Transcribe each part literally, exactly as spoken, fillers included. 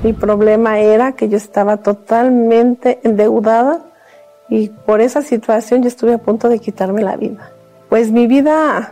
Mi problema era que yo estaba totalmente endeudada y por esa situación yo estuve a punto de quitarme la vida. Pues mi vida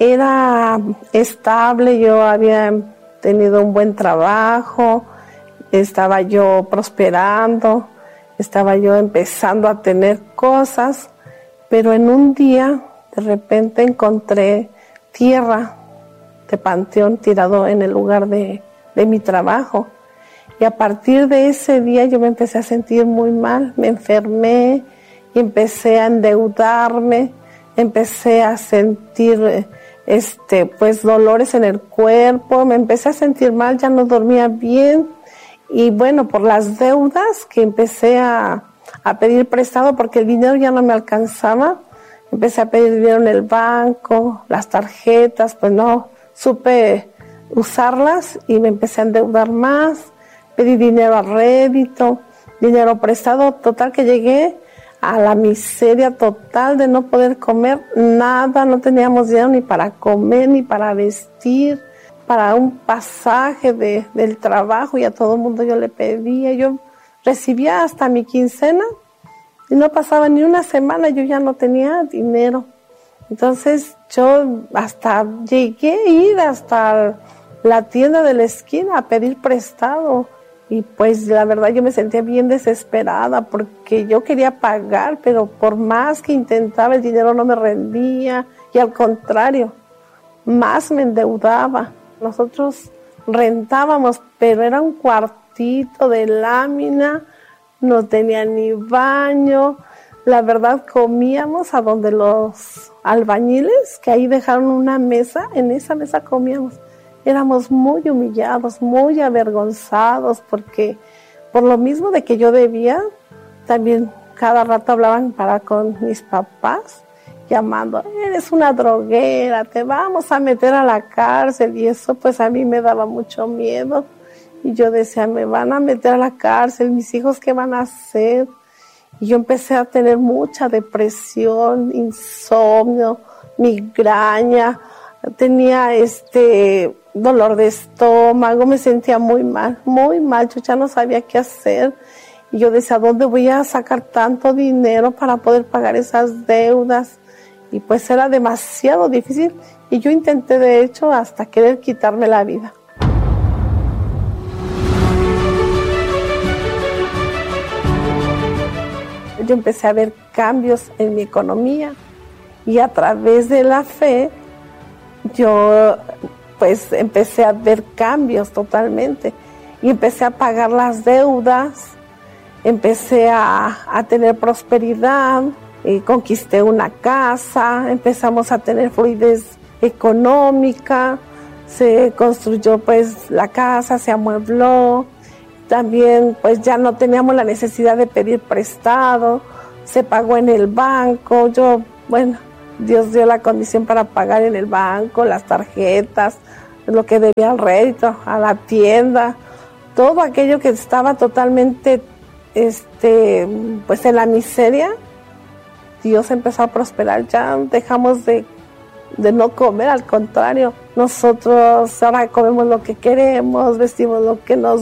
era estable, yo había tenido un buen trabajo, estaba yo prosperando, estaba yo empezando a tener cosas, pero en un día de repente encontré tierra de panteón tirado en el lugar de, de mi trabajo. Y a partir de ese día yo me empecé a sentir muy mal, me enfermé y empecé a endeudarme, empecé a sentir este, pues, dolores en el cuerpo, me empecé a sentir mal, ya no dormía bien. Y bueno, por las deudas que empecé a, a pedir prestado porque el dinero ya no me alcanzaba, empecé a pedir dinero en el banco, las tarjetas, pues no supe usarlas y me empecé a endeudar más, pedí dinero a rédito, dinero prestado, total que llegué a la miseria total de no poder comer nada, no teníamos dinero ni para comer, ni para vestir, para un pasaje de, del trabajo y a todo el mundo yo le pedía, yo recibía hasta mi quincena y no pasaba ni una semana, yo ya no tenía dinero. Entonces yo hasta llegué a ir hasta la tienda de la esquina a pedir prestado y pues la verdad yo me sentía bien desesperada porque yo quería pagar, pero por más que intentaba el dinero no me rendía y al contrario, más me endeudaba. Nosotros rentábamos, pero era un cuartito de lámina, no tenía ni baño. La verdad comíamos a donde los albañiles, que ahí dejaron una mesa, en esa mesa comíamos. Éramos muy humillados, muy avergonzados, porque por lo mismo de que yo debía, también cada rato hablaban para con mis papás, llamando, eres una droguera, te vamos a meter a la cárcel, y eso pues a mí me daba mucho miedo, y yo decía, me van a meter a la cárcel, mis hijos, ¿qué van a hacer? Y yo empecé a tener mucha depresión, insomnio, migraña, tenía este dolor de estómago, me sentía muy mal, muy mal, yo ya no sabía qué hacer. Y yo decía, ¿dónde voy a sacar tanto dinero para poder pagar esas deudas? Y pues era demasiado difícil y yo intenté de hecho hasta querer quitarme la vida. Yo empecé a ver cambios en mi economía y a través de la fe yo pues empecé a ver cambios totalmente y empecé a pagar las deudas, empecé a, a tener prosperidad, y conquisté una casa, empezamos a tener fluidez económica, se construyó pues la casa, se amuebló, también pues ya no teníamos la necesidad de pedir prestado, se pagó en el banco, yo, bueno, Dios dio la condición para pagar en el banco, las tarjetas, lo que debía al rédito, a la tienda, todo aquello que estaba totalmente este, pues en la miseria, Dios empezó a prosperar, ya dejamos de, de no comer, al contrario, nosotros ahora comemos lo que queremos, vestimos lo que nos